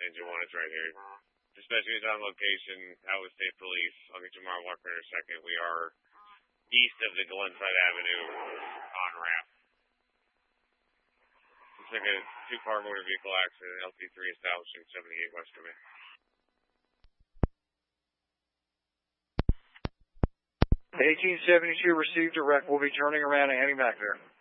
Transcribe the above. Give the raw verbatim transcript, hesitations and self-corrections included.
Engine one is right here. Dispatcher is on location, Iowa State Police. I'll get you tomorrow, walk in a second. We are east of the Glenside Avenue on-ramp. Looks like a two-car motor vehicle accident, L T three establishing seventy-eight West Command. eighteen seventy-two received a wreck. We'll be turning around and heading back there.